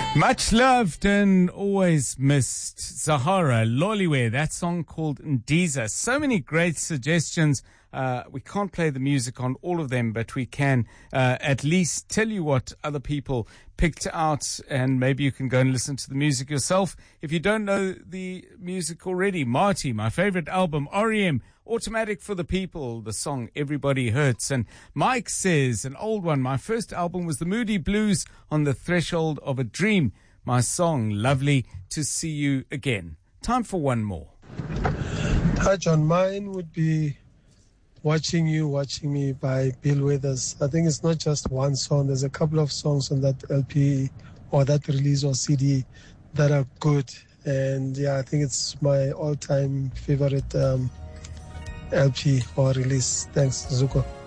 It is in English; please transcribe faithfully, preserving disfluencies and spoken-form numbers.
Much loved and always missed, Zahara Loliwe, that song called Ndiza. So many great suggestions. Uh, we can't play the music on all of them, but we can uh, at least tell you what other people picked out, and maybe you can go and listen to the music yourself. If you don't know the music already, Marty, my favorite album, R E M, Automatic for the People, the song Everybody Hurts. And Mike says, an old one, my first album was the Moody Blues, On the Threshold of a Dream. My song, Lovely to See You Again. Time for one more. Hi, John. Mine would be Watching You, Watching Me by Bill Withers. I think it's not just one song. There's a couple of songs on that L P or that release or C D that are good. And yeah, I think it's my all-time favorite um, L P or release. Thanks, Zuko.